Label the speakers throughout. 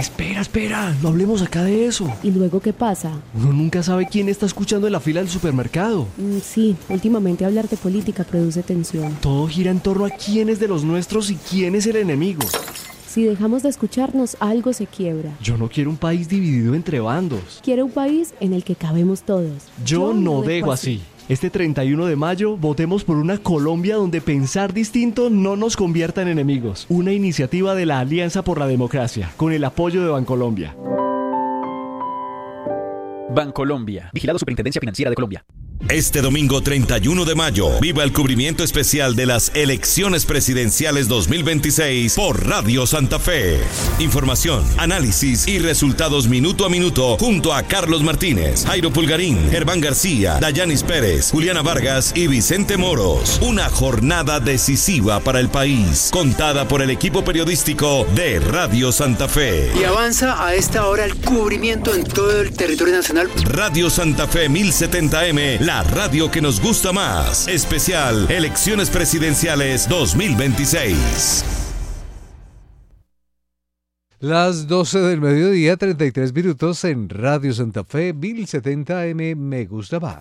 Speaker 1: Espera, no hablemos acá de eso.
Speaker 2: ¿Y luego qué pasa?
Speaker 1: Uno nunca sabe quién está escuchando en la fila del supermercado.
Speaker 2: Sí, últimamente hablar de política produce tensión.
Speaker 1: Todo gira en torno a quién es de los nuestros y quién es el enemigo.
Speaker 2: Si dejamos de escucharnos, algo se quiebra.
Speaker 1: Yo no quiero un país dividido entre bandos.
Speaker 2: Quiero un país en el que cabemos todos.
Speaker 1: Yo no dejo así. Este 31 de mayo, votemos por una Colombia donde pensar distinto no nos convierta en enemigos. Una iniciativa de la Alianza por la Democracia, con el apoyo de Bancolombia.
Speaker 3: Bancolombia, vigilado Superintendencia Financiera de Colombia.
Speaker 4: Este domingo 31 de mayo, viva el cubrimiento especial de las elecciones presidenciales 2026 por Radio Santa Fe. Información, análisis y resultados minuto a minuto junto a Carlos Martínez, Jairo Pulgarín, Germán García, Dayanis Pérez, Juliana Vargas y Vicente Moros. Una jornada decisiva para el país, contada por el equipo periodístico de Radio Santa Fe.
Speaker 5: Y avanza a esta hora el cubrimiento en todo el territorio nacional.
Speaker 4: Radio Santa Fe 1070M, la radio que nos gusta más. Especial Elecciones Presidenciales 2026.
Speaker 6: Las 12 del mediodía, 33 minutos en Radio Santa Fe 1070M, me gusta más.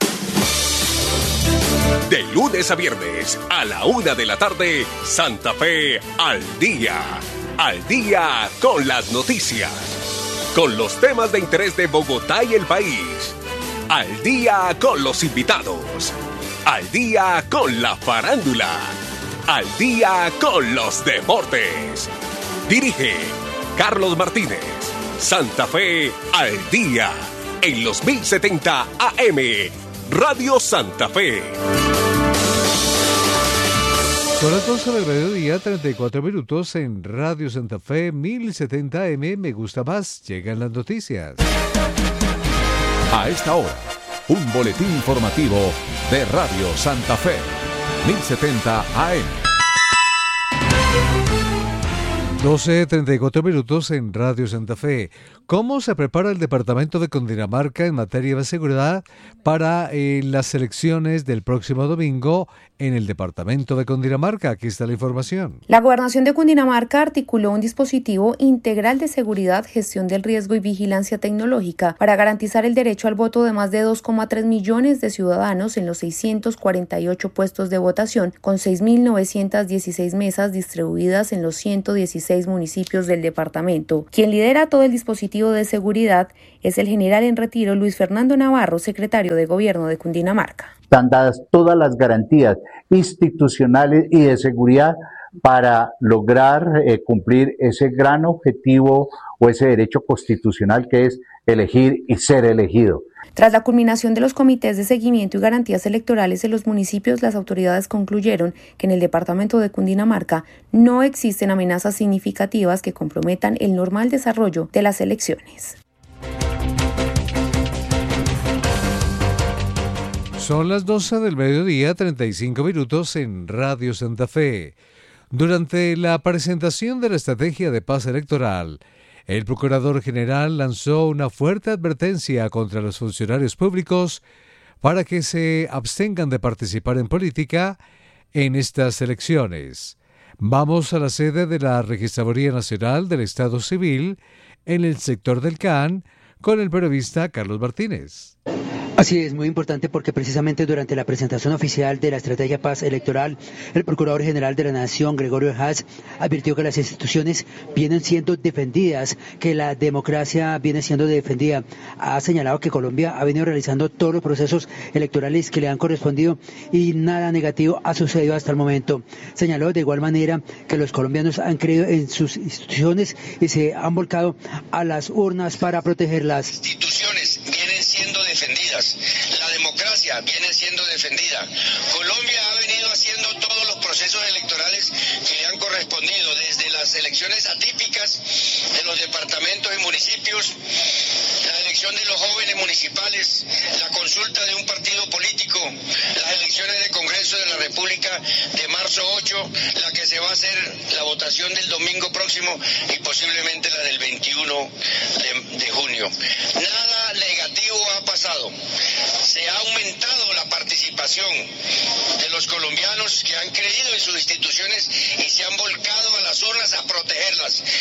Speaker 7: De lunes a viernes, a la 1 de la tarde, Santa Fe al día. Al día con las noticias. Con los temas de interés de Bogotá y el país. Al día con los invitados. Al día con la farándula. Al día con los deportes. Dirige Carlos Martínez. Santa Fe al día. En los 1070 AM. Radio Santa Fe.
Speaker 6: Son las 12 del mediodía, 34 minutos en Radio Santa Fe 1070M, me gusta más. Llegan las noticias.
Speaker 8: A esta hora, un boletín informativo de Radio Santa Fe, 1070 AM.
Speaker 6: 12:34 minutos en Radio Santa Fe. ¿Cómo se prepara el departamento de Cundinamarca en materia de seguridad para las elecciones del próximo domingo en el departamento de Cundinamarca? Aquí está la información.
Speaker 9: La Gobernación de Cundinamarca articuló un dispositivo integral de seguridad, gestión del riesgo y vigilancia tecnológica para garantizar el derecho al voto de más de 2,3 millones de ciudadanos en los 648 puestos de votación, con 6.916 mesas distribuidas en los 116 municipios del departamento. Quien lidera todo el dispositivo de seguridad es el general en retiro Luis Fernando Navarro, secretario de Gobierno de Cundinamarca.
Speaker 10: Están dadas todas las garantías institucionales y de seguridad para lograr cumplir ese gran objetivo o ese derecho constitucional que es elegir y ser elegido.
Speaker 9: Tras la culminación de los comités de seguimiento y garantías electorales en los municipios, las autoridades concluyeron que en el departamento de Cundinamarca no existen amenazas significativas que comprometan el normal desarrollo de las elecciones.
Speaker 6: Son las 12 del mediodía, 35 minutos en Radio Santa Fe. Durante la presentación de la estrategia de paz electoral, el Procurador General lanzó una fuerte advertencia contra los funcionarios públicos para que se abstengan de participar en política en estas elecciones. Vamos a la sede de la Registraduría Nacional del Estado Civil en el sector del CAN con el periodista Carlos Martínez.
Speaker 11: Así es, muy importante porque precisamente durante la presentación oficial de la Estrategia Paz Electoral, el Procurador General de la Nación, Gregorio Haas, advirtió que las instituciones vienen siendo defendidas, que la democracia viene siendo defendida. Ha señalado que Colombia ha venido realizando todos los procesos electorales que le han correspondido y nada negativo ha sucedido hasta el momento. Señaló de igual manera que los colombianos han creído en sus instituciones y se han volcado a las urnas para protegerlas.
Speaker 12: Las instituciones vienen siendo defendidas. La democracia viene siendo defendida. Colombia ha venido haciendo todos los procesos electorales que le han correspondido, desde las elecciones atípicas de los departamentos y municipios, la elección de los jóvenes municipales, la consulta de un partido político, las elecciones de Congreso de la República de marzo 8, la que se va a hacer la votación del domingo próximo y posiblemente la del 21 de junio. Nada negativo ha pasado. Se ha aumentado la participación de los colombianos que han creído en sus instituciones y se han volcado a las urnas a protegerlas.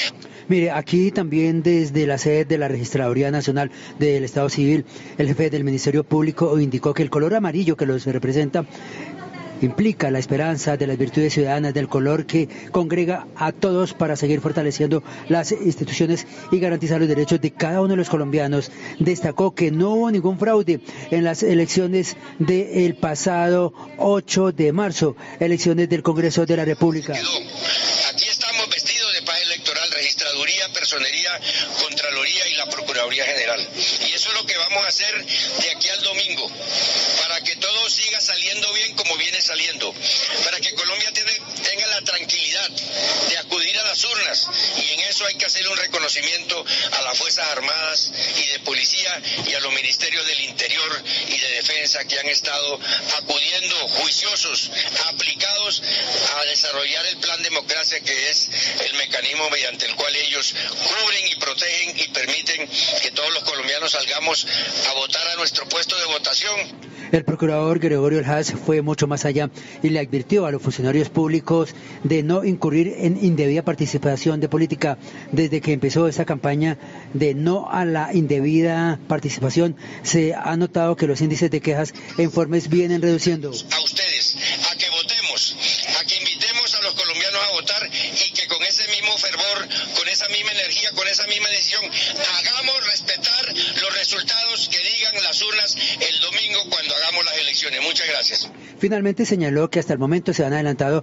Speaker 11: Mire, aquí también desde la sede de la Registraduría Nacional del Estado Civil, el jefe del Ministerio Público indicó que el color amarillo que los representa implica la esperanza de las virtudes ciudadanas, del color que congrega a todos para seguir fortaleciendo las instituciones y garantizar los derechos de cada uno de los colombianos. Destacó que no hubo ningún fraude en las elecciones del pasado 8 de marzo, elecciones del Congreso de la República.
Speaker 12: Aquí estamos vestidos de paz electoral, registraduría, personería, contraloría y la Procuraduría General. Y eso es lo que vamos a hacer de aquí al domingo, para que todo siga saliendo bien como viene saliendo, para que Colombia tenga la tranquilidad de acudir a las urnas, y en eso hay que hacer un reconocimiento a las Fuerzas Armadas y de Policía y a los Ministerios del Interior y de Defensa que han estado acudiendo juiciosos, aplicados a desarrollar el Plan Democracia, que es el mecanismo mediante el cual ellos cubren y protegen y permiten que todos los colombianos salgamos a votar a nuestro puesto de votación.
Speaker 11: El procurador Gregorio Ordaz fue mucho más allá y le advirtió a los funcionarios públicos de no incurrir en indebida participación de política. Desde que empezó esta campaña de no a la indebida participación, se ha notado que los índices de quejas e informes vienen reduciendo.
Speaker 12: A ustedes, a que votemos, a que invitemos a los colombianos a votar, y que con ese mismo fervor, con esa misma energía, con esa misma decisión, hagamos respetar los resultados que digan las urnas el domingo cuando hagamos las elecciones. Muchas gracias.
Speaker 11: Finalmente señaló que hasta el momento se han adelantado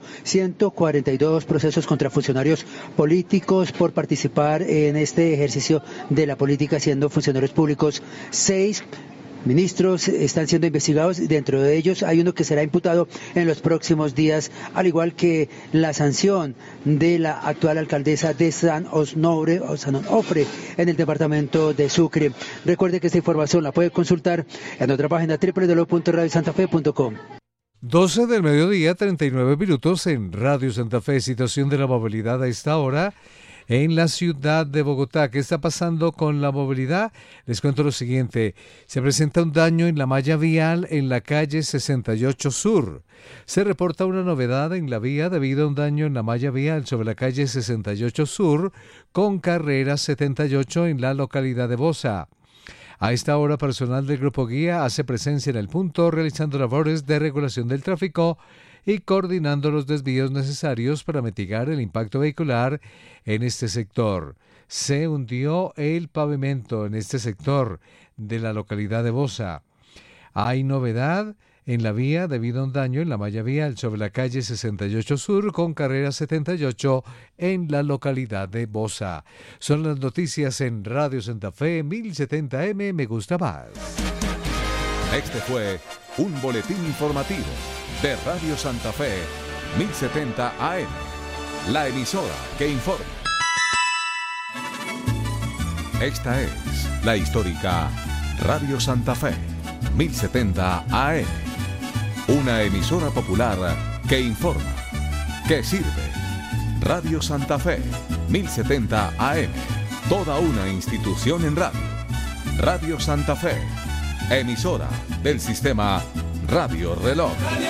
Speaker 11: 142 procesos contra funcionarios políticos por participar en este ejercicio de la política siendo funcionarios públicos. 6 ministros están siendo investigados, dentro de ellos hay uno que será imputado en los próximos días, al igual que la sanción de la actual alcaldesa de San Onofre en el departamento de Sucre. Recuerde que esta información la puede consultar en nuestra página www.radiosantafe.com.
Speaker 6: 12 del mediodía, 39 minutos en Radio Santa Fe. Situación de la movilidad a esta hora en la ciudad de Bogotá. ¿Qué está pasando con la movilidad? Les cuento lo siguiente. Se presenta un daño en la malla vial en la calle 68 Sur. Se reporta una novedad en la vía debido a un daño en la malla vial sobre la calle 68 Sur con carrera 78 en la localidad de Bosa. A esta hora, personal del Grupo Guía hace presencia en el punto realizando labores de regulación del tráfico y coordinando los desvíos necesarios para mitigar el impacto vehicular en este sector. Se hundió el pavimento en este sector de la localidad de Bosa. Hay novedad en la vía debido a un daño en la malla vial sobre la calle 68 Sur con carrera 78 en la localidad de Bosa. Son las noticias en Radio Santa Fe 1070M. Me gusta más.
Speaker 8: Este fue un boletín informativo de Radio Santa Fe 1070 AM, la emisora que informa. Esta es la histórica Radio Santa Fe 1070 AM, una emisora popular que informa, que sirve. Radio Santa Fe 1070 AM, toda una institución en radio. Radio Santa Fe, emisora del sistema Radio Reloj.